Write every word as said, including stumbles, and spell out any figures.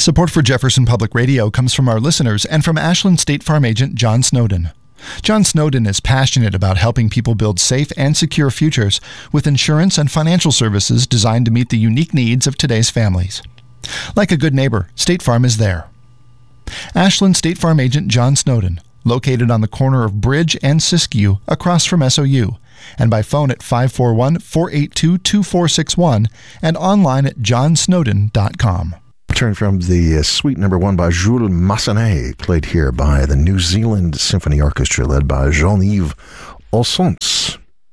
Support for Jefferson Public Radio comes from our listeners and from Ashland State Farm agent John Snowden. John Snowden is passionate about helping people build safe and secure futures with insurance and financial services designed to meet the unique needs of today's families. Like a good neighbor, State Farm is there. Ashland State Farm agent John Snowden, located on the corner of Bridge and Siskiyou across from S O U, and by phone at five four one, four eight two, two four six one and online at john snowden dot com. Turn from the uh, suite number one by Jules Massenet, played here by the New Zealand Symphony Orchestra led by Jean-Yves Olsons.